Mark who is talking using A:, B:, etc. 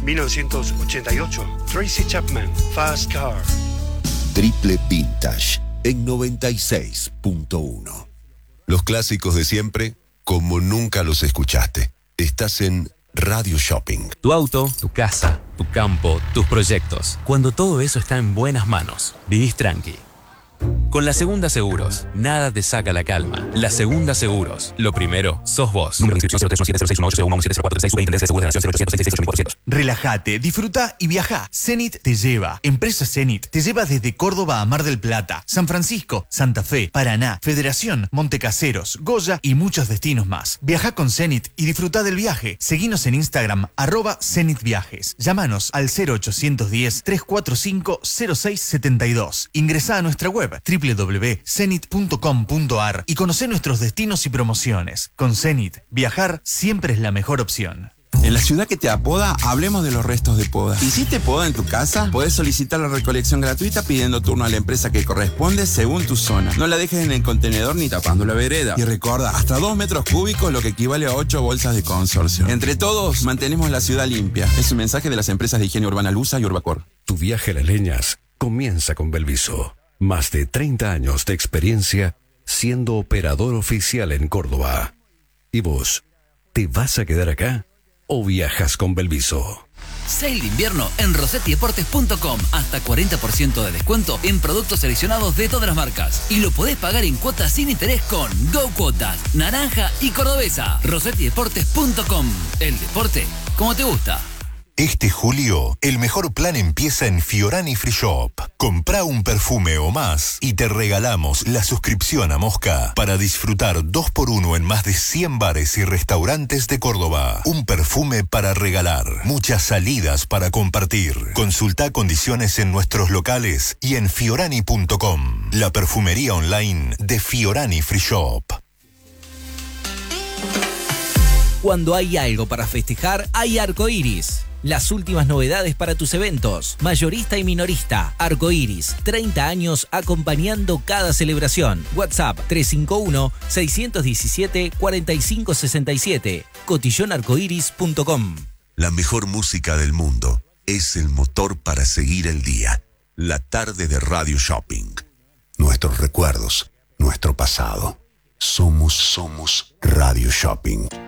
A: 1988, Tracy Chapman, Fast Car.
B: Triple Vintage en 96.1. Los clásicos de siempre, como nunca los escuchaste. Estás en Radio Shopping.
C: Tu auto, tu casa, tu campo, tus proyectos. Cuando todo eso está en buenas manos, vivís tranqui. Con La Segunda Seguros, nada te saca la calma. La Segunda Seguros, lo primero, sos vos. Número de inscripción 0317061801170436
D: Relájate, disfruta y viaja. Zenit te lleva. Empresa Zenit te lleva desde Córdoba a Mar del Plata, San Francisco, Santa Fe, Paraná, Federación, Montecaseros, Goya y muchos destinos más. Viaja con Zenit y disfruta del viaje. Seguinos en Instagram, @ZenitViajes. Llámanos al 0810-345-0672. Ingresá a nuestra web www.zenit.com.ar y conocé nuestros destinos y promociones. Con Zenit, viajar siempre es la mejor opción.
E: En la ciudad que te apoda, hablemos de los restos de poda. ¿Hiciste poda en tu casa? Podés solicitar la recolección gratuita pidiendo turno a la empresa que corresponde según tu zona. No la dejes en el contenedor ni tapando la vereda. Y recuerda, hasta 2 metros cúbicos, lo que equivale a 8 bolsas de consorcio. Entre todos, mantenemos la ciudad limpia. Es un mensaje de las empresas de higiene urbana Lusa y Urbacor.
F: Tu viaje a Las Leñas comienza con Belviso. Más de 30 años de experiencia siendo operador oficial en Córdoba. ¿Y vos? ¿Te vas a quedar acá o viajas con Belviso?
G: Sale de invierno en rosettideportes.com. Hasta 40% de descuento en productos seleccionados de todas las marcas. Y lo podés pagar en cuotas sin interés con Go Cuotas, Naranja y Cordobesa. rosettideportes.com. El deporte como te gusta.
H: Este julio, el mejor plan empieza en Fiorani Free Shop. Comprá un perfume o más y te regalamos la suscripción a Mosca para disfrutar 2x1 en más de 100 bares y restaurantes de Córdoba. Un perfume para regalar, muchas salidas para compartir. Consultá condiciones en nuestros locales y en fiorani.com, la perfumería online de Fiorani Free Shop.
I: Cuando hay algo para festejar, hay Arcoiris. Las últimas novedades para tus eventos, mayorista y minorista. Arcoiris, 30 años acompañando cada celebración. WhatsApp 351-617-4567. cotillonarcoiris.com.
B: La mejor música del mundo es el motor para seguir el día. La tarde de Radio Shopping.
H: Nuestros recuerdos, nuestro pasado. Somos Radio Shopping.